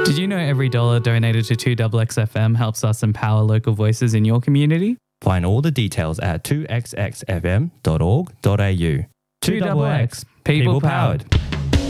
Did you know every dollar donated to 2XXFM helps us empower local voices in your community? Find all the details at 2xxfm.org.au. 2XX, people powered.